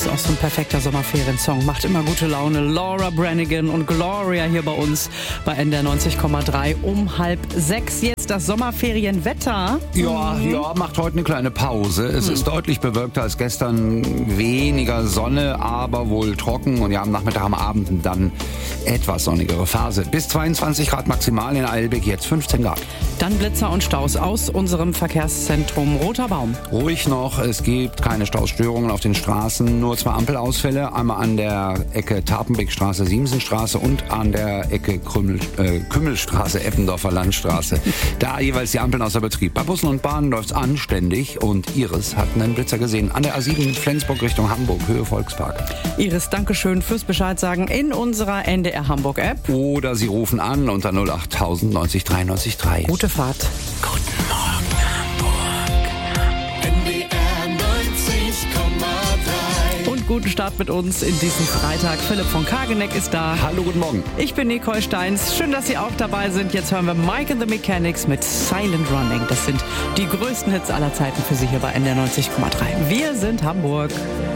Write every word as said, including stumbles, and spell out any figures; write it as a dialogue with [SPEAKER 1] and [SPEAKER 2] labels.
[SPEAKER 1] ist auch so ein perfekter Sommerferiensong. Macht immer gute Laune. Laura Branigan und Gloria hier bei uns bei N D R neunzig Komma drei um halb sechs. Jetzt das Sommerferienwetter.
[SPEAKER 2] Ja, mhm. ja, macht heute eine kleine Pause. Es mhm. ist deutlich bewölkter als gestern. Weniger Sonne, aber wohl trocken. Und ja, am Nachmittag, am Abend dann etwas sonnigere Phase. Bis zweiundzwanzig Grad maximal in Eilbek, jetzt fünfzehn Grad.
[SPEAKER 1] Dann Blitzer und Staus aus unserem Verkehrszentrum Roter Baum.
[SPEAKER 2] Ruhig noch, es gibt keine Stausstörungen auf den Straßen, nur zwei Ampelausfälle, einmal an der Ecke Tapenbeckstraße, Siemsenstraße und an der Ecke Krümmel, äh, Kümmelstraße, Eppendorfer Landstraße. Da jeweils die Ampeln außer Betrieb. Bei Bussen und Bahnen läuft's anständig und Iris hat einen Blitzer gesehen an der A sieben Flensburg Richtung Hamburg, Höhe Volkspark.
[SPEAKER 1] Iris, Dankeschön fürs Bescheid sagen in unserer N D R Hamburg App.
[SPEAKER 2] Oder Sie rufen an unter null acht tausend neunzig dreiundneunzig drei.
[SPEAKER 1] Gute Fahrt.
[SPEAKER 3] Guten Morgen Hamburg. N D R neunzig Komma drei.
[SPEAKER 1] Und guten Start mit uns in diesem Freitag. Philipp von Kageneck ist da.
[SPEAKER 2] Hallo, guten Morgen.
[SPEAKER 1] Ich bin Nicole Steins. Schön, dass Sie auch dabei sind. Jetzt hören wir Mike and the Mechanics mit Silent Running. Das sind die größten Hits aller Zeiten für Sie hier bei N D R neunzig Komma drei. Wir sind Hamburg.